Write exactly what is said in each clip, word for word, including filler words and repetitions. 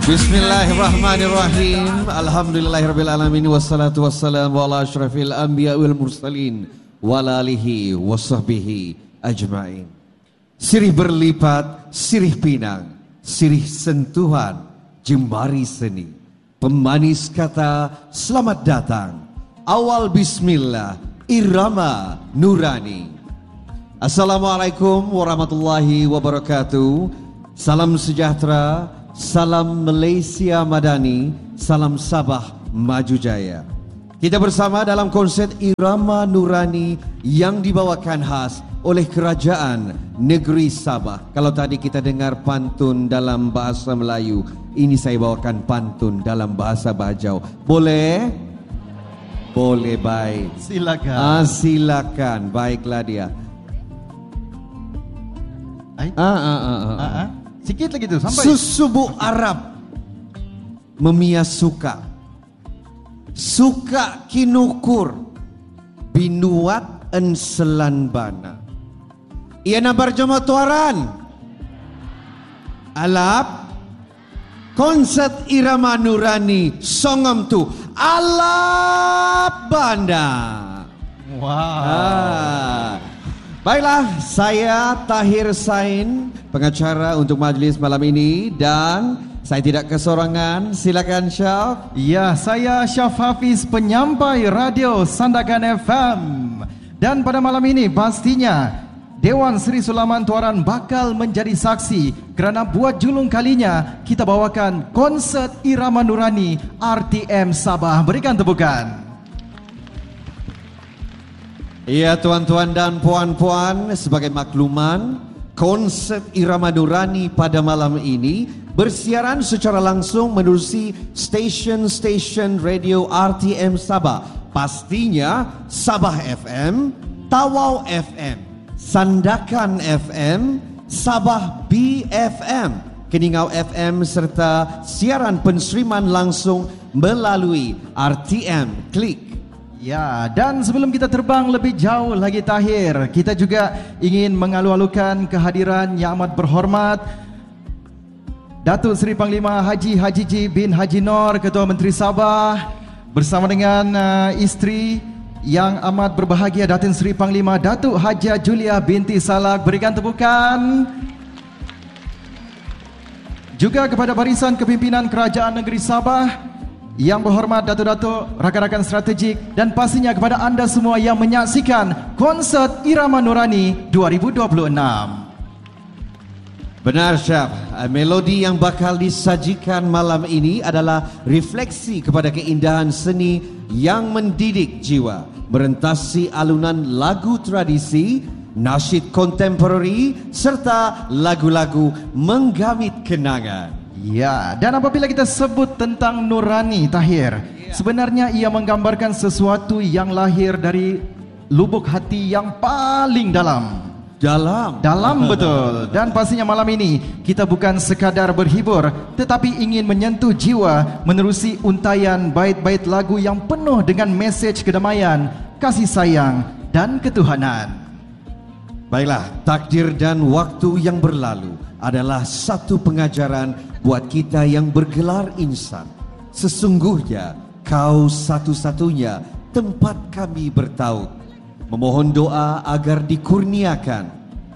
Bismillahirrahmanirrahim. Alhamdulillahirrabbilalamin. Wassalatu wassalamu ala ashrafil anbiya wal mursalin wa alihi wa sahbihi ajma'in. Sirih berlipat, sirih pinang, sirih sentuhan, jemari seni, pemanis kata selamat datang. Awal bismillah, irama nurani. Assalamualaikum warahmatullahi wabarakatuh. Salam sejahtera, salam Malaysia Madani, salam Sabah Maju Jaya. Kita bersama dalam konsert Irama Nurani yang dibawakan khas oleh Kerajaan Negeri Sabah. Kalau tadi kita dengar pantun dalam bahasa Melayu, ini saya bawakan pantun dalam bahasa Bajau. Boleh? Boleh, baik. Silakan. Ah, silakan. Baiklah dia. Ay? Ah, ah, ah, ah. Ah, ah. Sikit lagi tu sampai. Susubu Arab memias suka, suka kinukur binuat en selanbana. Ia nabar joma tuaran alap konsert Irama Nurani songam tu alap banda. Wow. Ah. Baiklah, saya Tahir Sain, pengacara untuk majlis malam ini, dan saya tidak kesorangan. Silakan Syaf. Ya, saya Syaf Hafiz, penyampai radio Sandakan F M. Dan pada malam ini pastinya Dewan Seri Sulaiman Tuaran bakal menjadi saksi kerana buat julung kalinya kita bawakan konsert Irama Nurani R T M Sabah. Berikan tepukan. Ya, tuan-tuan dan puan-puan, sebagai makluman, konsert Irama Nurani pada malam ini bersiaran secara langsung menerusi stesen-stesen radio R T M Sabah. Pastinya Sabah F M, Tawau F M, Sandakan F M, Sabah B F M, Keningau F M serta siaran penseriman langsung melalui R T M Klik. Ya, dan sebelum kita terbang lebih jauh lagi Tahir, kita juga ingin mengalu-alukan kehadiran yang amat berhormat Datuk Seri Panglima Haji Haji Ji bin Haji Nor, Ketua Menteri Sabah, bersama dengan uh, isteri yang amat berbahagia Datin Seri Panglima Datuk Hajah Julia binti Salak. Berikan tepukan. Juga kepada barisan kepimpinan Kerajaan Negeri Sabah, yang berhormat datuk-datuk, rakan-rakan strategik, dan pastinya kepada anda semua yang menyaksikan konsert Irama Nurani dua ribu dua puluh enam. Benar, Syaf. Melodi yang bakal disajikan malam ini adalah refleksi kepada keindahan seni yang mendidik jiwa, merentasi alunan lagu tradisi, nasyid kontemporeri, serta lagu-lagu menggamit kenangan. Ya, dan apabila kita sebut tentang Nurani, Tahir, sebenarnya ia menggambarkan sesuatu yang lahir dari lubuk hati yang paling dalam. Dalam. Dalam betul. Dan pastinya malam ini kita bukan sekadar berhibur, tetapi ingin menyentuh jiwa menerusi untaian bait-bait lagu yang penuh dengan mesej kedamaian, kasih sayang dan ketuhanan. Baiklah, takdir dan waktu yang berlalu adalah satu pengajaran buat kita yang bergelar insan. Sesungguhnya kau satu-satunya tempat kami bertaut. Memohon doa agar dikurniakan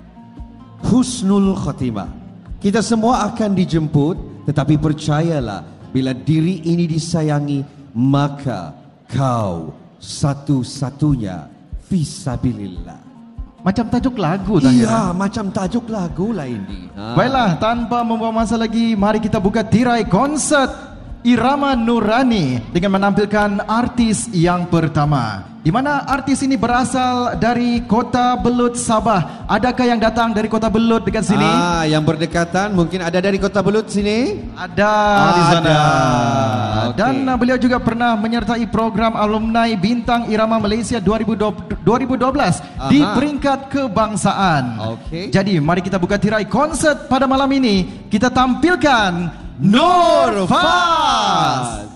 husnul khotimah. Kita semua akan dijemput, tetapi percayalah, bila diri ini disayangi, maka kau satu-satunya fisabilillah. Macam tajuk lagu tadi. Iya, macam tajuk lagu lah ini. Ha. Baiklah, tanpa membuang masa lagi, mari kita buka tirai konsert Irama Nurani dengan menampilkan artis yang pertama. Di mana artis ini berasal dari Kota Belud, Sabah. Adakah yang datang dari Kota Belud dekat sini? Ah, yang berdekatan mungkin ada dari Kota Belud sini? Ada ah, di sana. Ada. Okay. Dan uh, beliau juga pernah menyertai program alumni Bintang Irama Malaysia dua ribu dua belas di peringkat kebangsaan. Okay. Jadi mari kita buka tirai konsert pada malam ini. Kita tampilkan Nur Faz.